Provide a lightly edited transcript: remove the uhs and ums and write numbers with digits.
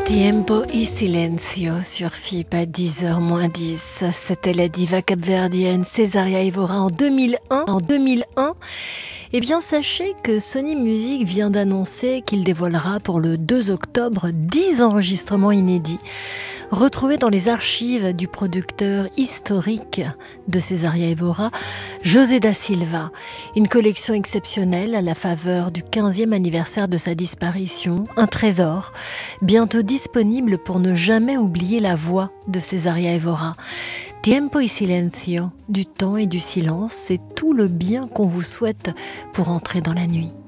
Tiempo y silencio sur FIP à 10h-10. C'était la diva capverdienne Cesaria Evora en 2001. Eh bien, sachez que Sony Music vient d'annoncer qu'il dévoilera pour le 2 octobre 10 enregistrements inédits, retrouvés dans les archives du producteur historique de Cesaria Evora, José da Silva. Une collection exceptionnelle à la faveur du 15e anniversaire de sa disparition, un trésor, bientôt disponible pour ne jamais oublier la voix de Cesaria Evora. Tiempo y silencio, du temps et du silence, c'est tout le bien qu'on vous souhaite pour entrer dans la nuit.